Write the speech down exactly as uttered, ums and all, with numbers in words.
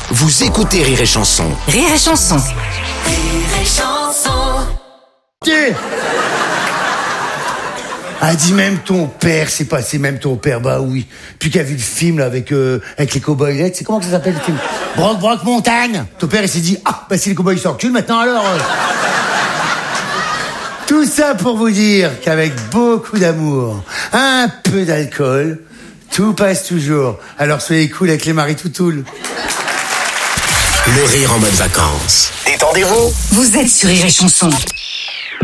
Vous écoutez Rire et Chanson. Rire et Chanson. Rire et Chanson. Tiens. A dit même ton père, c'est passé même ton père, bah oui. Puis qu'il a vu le film là avec euh, avec les cowboys, c'est comment que ça s'appelle le film? Brock Brock Montagne. Ton père il s'est dit ah bah si les cowboys s'enculent maintenant alors. Euh... Tout ça pour vous dire qu'avec beaucoup d'amour, un peu d'alcool, tout passe toujours. Alors soyez cool avec les maris toutoules. Le rire en mode vacances. Détendez-vous. Vous êtes sur Rire et Chanson.